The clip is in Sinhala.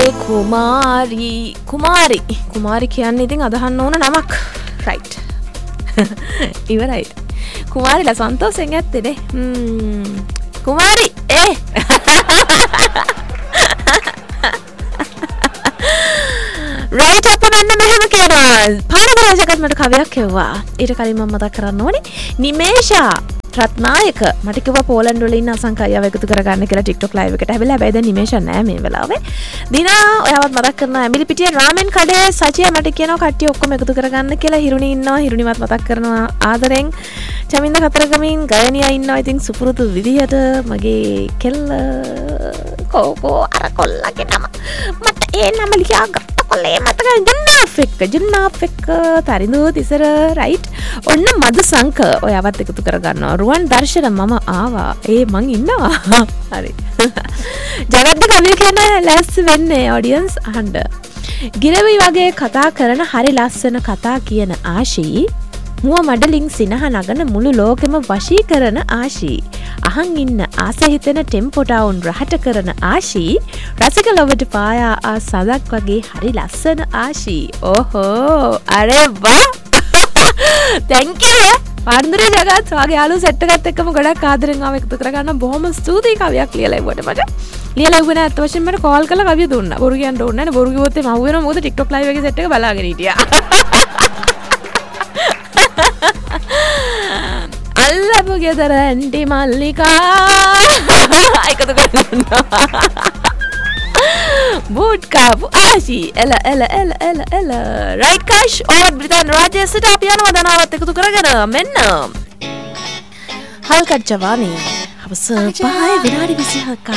කුමාරි කියන්නේ ඉතින් අදහන්න ඕන නමක් රයිට් ඉවරයි කුමාරිලා සන්තෝෂෙන් ඇත්තේ කුමාරි රයිට් අප මෙන්න මෙහෙම කියනවා පාරගරාජකත් මට කවියක් කිව්වා ඊට කලින් මම මතක් කරන්න ඕනේ නිමේෂා රත්නායක මට කිව්වා පෝලන්ඩ් වල ඉන්න අසංකයව එකතු කරගන්න කියලා TikTok live එකට. හැබැයි දැන් නිමේෂා නෑ මේ වෙලාවේ. දිනා ඔයාවත් මතක් කරනවා ඇමිලි පිටියේ රාමෙන් කඩේ සචියා මට කියනවා කට්ටිය ඔක්කොම එකතු කරගන්න කියලා. හිරුණි ඉන්නවා. හිරුණිවත් මතක් කරනවා ආදරෙන්. චමින්ද කතරගමින් ගයනියා ඉන්නවා. ඉතින් සුපුරුදු විදියට මගේ කෙල්ල කෝකෝ අර කොල්ලගේ නම මට ඒ නම ලියා ගත්ත කොල්ලේ මතක ජුන්නාෆ් එක්ක තරිඳු තිසර රයිට් ඔන්න මදු සංක ඔයාවත් එකතු කරගන්නවා. රුවන් දර්ශන මම ආවා. මං ඉන්නවා. හරි. ජරද්ද කවිය කියන ලෑස්ති වෙන්නේ ඔඩියන්ස් අහන්න. ගිරවි වගේ කතා කරන හරි ලස්සන කතා කියන ආශී මුව මඩලින් සිනහ නගන මුළු ලෝකෙම වශී කරන ආශී අහන් ඉන්න ආස හිතෙන ටෙම්පොටවුන් රහට කරන ආශී රසික ලොවට පායා ආ සදක් වගේ හරි ලස්සන ආශී ඕහෝ අරේ වා thank you පාන්දරේ ජගත් වාගේ යාළු සෙට් එකත් එක්කම ගොඩක් ආදරෙන් ආව එකතු කරගන්න බොහොම ස්තුතියි කවියක් ලියලා ඉවුවට මට ලියලා ඉවුවේ නැත්නම් වශයෙන් මට කෝල් කරලා කවිය දුන්නා බොරු කියන්න ඕනේ නැහැ බොරු කිව්වොත් එම අහුවෙනවා මොකද TikTok live එකේ සෙට් එක බලාගෙන හිටියා අල්ලපු ගෙදර ඇන්ටි මල්ලිකා එකතු කරගන්නවා බූට් කාපු ආශී එල රයිට් කෂ් ඕත් බ්‍රිතාන්‍ය රාජ්‍යයට අපි යනවා දනාවත් එකතු කරගෙන මෙන්න හල්කඩ් ජවානි අවස 5 විනාඩි 26ක්